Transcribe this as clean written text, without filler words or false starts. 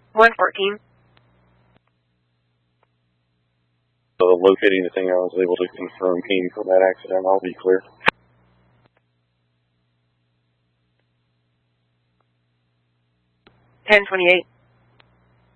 114. So locating the thing I was able to confirm came from that accident, I'll be clear. 1028.